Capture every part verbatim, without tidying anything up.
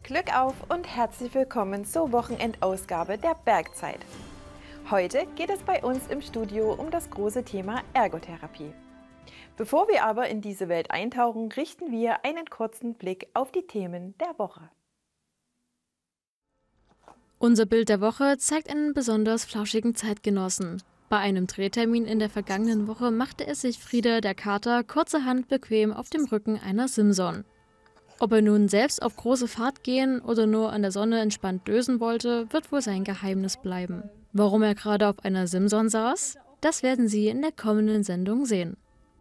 Glück auf und herzlich willkommen zur Wochenendausgabe der Bergzeit. Heute geht es bei uns im Studio um das große Thema Ergotherapie. Bevor wir aber in diese Welt eintauchen, richten wir einen kurzen Blick auf die Themen der Woche. Unser Bild der Woche zeigt einen besonders flauschigen Zeitgenossen. Bei einem Drehtermin in der vergangenen Woche machte es sich Frieder, der Kater, kurzerhand bequem auf dem Rücken einer Simson. Ob er nun selbst auf große Fahrt gehen oder nur an der Sonne entspannt dösen wollte, wird wohl sein Geheimnis bleiben. Warum er gerade auf einer Simson saß, das werden Sie in der kommenden Sendung sehen.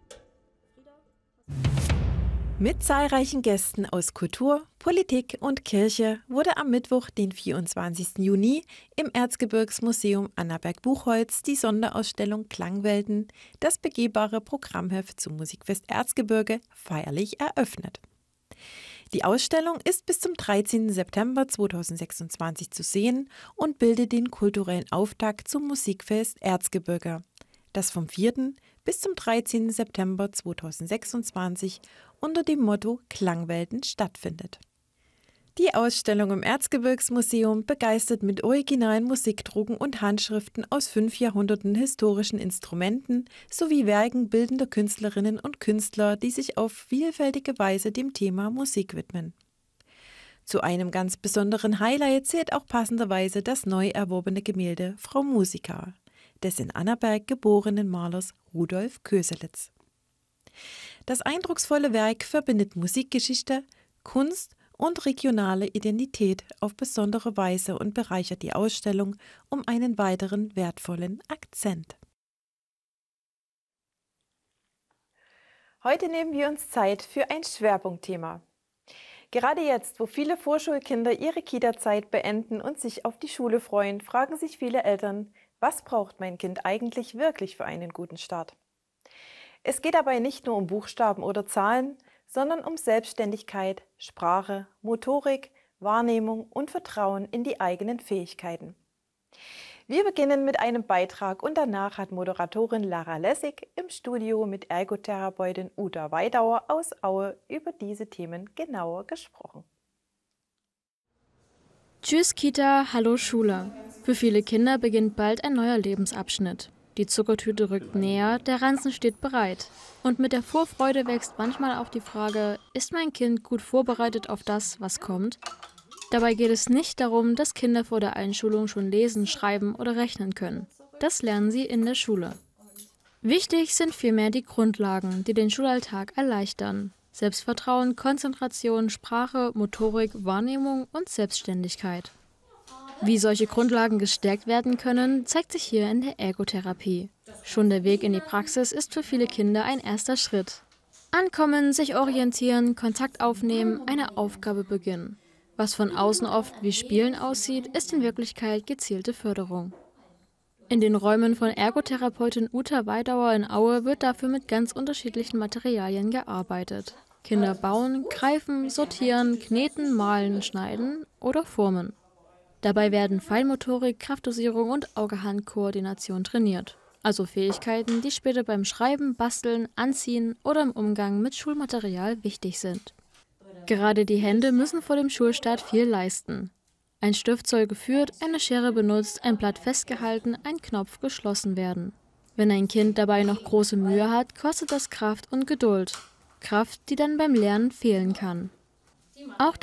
Mit zahlreichen Gästen aus Kultur, Politik und Kirche wurde am Mittwoch, den vierundzwanzigsten Juni, im Erzgebirgsmuseum Annaberg-Buchholz die Sonderausstellung Klangwelten, das begehbare Programmheft zum Musikfest Erzgebirge, feierlich eröffnet. Die Ausstellung ist bis zum dreizehnten September zweitausendsechsundzwanzig zu sehen und bildet den kulturellen Auftakt zum Musikfest Erzgebirge, das vom vierten bis zum dreizehnten September zweitausendsechsundzwanzig unter dem Motto Klangwelten stattfindet. Die Ausstellung im Erzgebirgsmuseum begeistert mit originalen Musikdrucken und Handschriften aus fünf Jahrhunderten historischen Instrumenten sowie Werken bildender Künstlerinnen und Künstler, die sich auf vielfältige Weise dem Thema Musik widmen. Zu einem ganz besonderen Highlight zählt auch passenderweise das neu erworbene Gemälde Frau Musica des in Annaberg geborenen Malers Rudolf Köselitz. Das eindrucksvolle Werk verbindet Musikgeschichte, Kunst und regionale Identität auf besondere Weise und bereichert die Ausstellung um einen weiteren wertvollen Akzent. Heute nehmen wir uns Zeit für ein Schwerpunktthema. Gerade jetzt, wo viele Vorschulkinder ihre Kita-Zeit beenden und sich auf die Schule freuen, fragen sich viele Eltern, was braucht mein Kind eigentlich wirklich für einen guten Start? Es geht dabei nicht nur um Buchstaben oder Zahlen, sondern um Selbstständigkeit, Sprache, Motorik, Wahrnehmung und Vertrauen in die eigenen Fähigkeiten. Wir beginnen mit einem Beitrag und danach hat Moderatorin Lara Lessig im Studio mit Ergotherapeutin Uta Weidauer aus Aue über diese Themen genauer gesprochen. Tschüss Kita, hallo Schule. Für viele Kinder beginnt bald ein neuer Lebensabschnitt. Die Zuckertüte rückt näher, der Ranzen steht bereit. Und mit der Vorfreude wächst manchmal auch die Frage, ist mein Kind gut vorbereitet auf das, was kommt? Dabei geht es nicht darum, dass Kinder vor der Einschulung schon lesen, schreiben oder rechnen können. Das lernen sie in der Schule. Wichtig sind vielmehr die Grundlagen, die den Schulalltag erleichtern. Selbstvertrauen, Konzentration, Sprache, Motorik, Wahrnehmung und Selbstständigkeit. Wie solche Grundlagen gestärkt werden können, zeigt sich hier in der Ergotherapie. Schon der Weg in die Praxis ist für viele Kinder ein erster Schritt. Ankommen, sich orientieren, Kontakt aufnehmen, eine Aufgabe beginnen. Was von außen oft wie Spielen aussieht, ist in Wirklichkeit gezielte Förderung. In den Räumen von Ergotherapeutin Uta Weidauer in Aue wird dafür mit ganz unterschiedlichen Materialien gearbeitet. Kinder bauen, greifen, sortieren, kneten, malen, schneiden oder formen. Dabei werden Feinmotorik, Kraftdosierung und Auge-Hand-Koordination trainiert. Also Fähigkeiten, die später beim Schreiben, Basteln, Anziehen oder im Umgang mit Schulmaterial wichtig sind. Gerade die Hände müssen vor dem Schulstart viel leisten. Ein Stift soll geführt, eine Schere benutzt, ein Blatt festgehalten, ein Knopf geschlossen werden. Wenn ein Kind dabei noch große Mühe hat, kostet das Kraft und Geduld. Kraft, die dann beim Lernen fehlen kann. Auch